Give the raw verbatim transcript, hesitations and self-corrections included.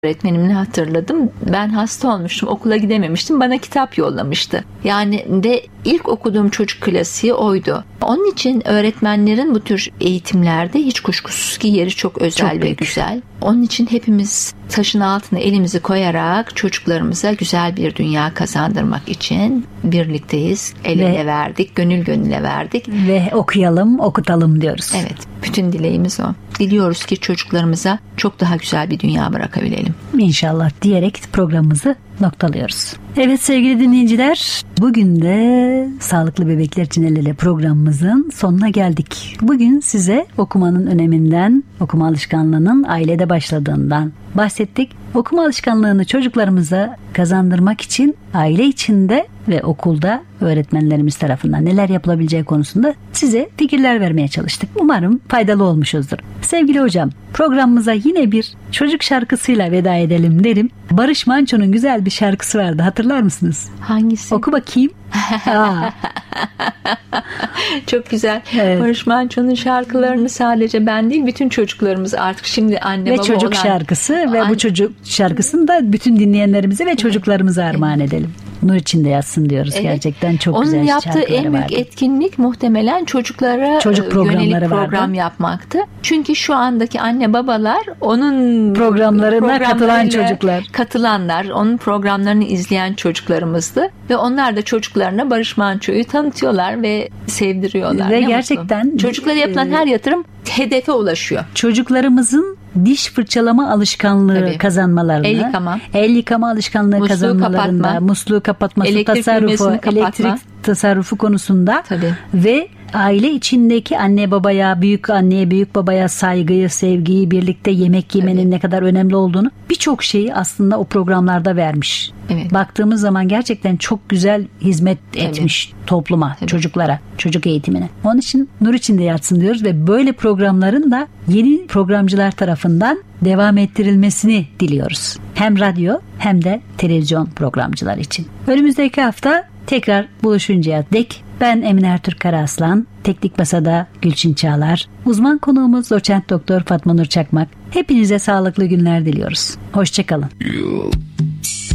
öğretmenimle hatırladım. Ben hasta olmuştum, okula gidememiştim. Bana kitap yollamıştı. Yani de ilk okuduğum çocuk klasiği oydu. Onun için öğretmenlerin bu tür eğitimlerde hiç kuşkusuz ki yeri çok özel çok ve güzel. Onun için hepimiz taşın altına elimizi koyarak çocuklarımıza güzel bir dünya kazandırmak için birlikteyiz. El ve, ele verdik, gönül gönüle verdik. Ve okuyalım, okutalım diyoruz. Evet, bütün dileğimiz o. Diliyoruz ki çocuklarımıza çok daha güzel bir dünya bırakabilelim. İnşallah diyerek programımızı noktalıyoruz. Evet sevgili dinleyiciler, bugün de Sağlıklı Bebekler için El Ele programımızın sonuna geldik. Bugün size okumanın öneminden, okuma alışkanlığının ailede başladığından bahsettik. Okuma alışkanlığını çocuklarımıza kazandırmak için aile içinde ve okulda öğretmenlerimiz tarafından neler yapılabileceği konusunda size fikirler vermeye çalıştık. Umarım faydalı olmuşuzdur. Sevgili hocam, programımıza yine bir çocuk şarkısıyla veda edelim derim. Barış Manço'nun güzel bir şarkısı vardı. Hatırlar mısınız? Hangisi? Oku bakayım. Çok güzel. Evet. Barış Manço'nun şarkılarını sadece ben değil, bütün çocuklarımız artık şimdi anne ve baba çocuk olan... şarkısı ve An... bu çocuk şarkısını da bütün dinleyenlerimize ve çocuklarımıza armağan evet. edelim. Nur içinde yatsın diyoruz. Evet. Gerçekten çok onun güzel şarkıları şarkıları vardı. Onun yaptığı en büyük etkinlik muhtemelen çocuklara çocuk yönelik program vardı. yapmaktı. Çünkü şu andaki anne babalar onun programlarına katılan çocuklar. Katılanlar, onun programlarını izleyen çocuklarımızdı ve onlar da çocuklarına Barış Manço'yu tanıtıyorlar ve sevdiriyorlar. Ve ne gerçekten mutlu. Çocuklara yapılan her yatırım hedefe ulaşıyor. Çocuklarımızın diş fırçalama alışkanlığı Tabii. kazanmalarına, el yıkama, el yıkama alışkanlığı musluğu kazanmalarında, kapatma, musluğu kapatması, elektrik tasarrufu, elektrik tasarrufu konusunda Tabii. ve aile içindeki anne babaya, büyük anneye, büyük babaya saygıyı, sevgiyi, birlikte yemek yemenin Tabii. ne kadar önemli olduğunu birçok şeyi aslında o programlarda vermiş. Evet. Baktığımız zaman gerçekten çok güzel hizmet Tabii. etmiş topluma, Tabii. çocuklara, çocuk eğitimine. Onun için nur içinde yatsın diyoruz ve böyle programların da yeni programcılar tarafından devam ettirilmesini diliyoruz. Hem radyo hem de televizyon programcılar için. Önümüzdeki hafta tekrar buluşuncaya dek ben Emine Ertürk Karaaslan, teknik masada Gülçin Çağlar, uzman konuğumuz doçent doktor Fatma Nur Çakmak. Hepinize sağlıklı günler diliyoruz. Hoşçakalın.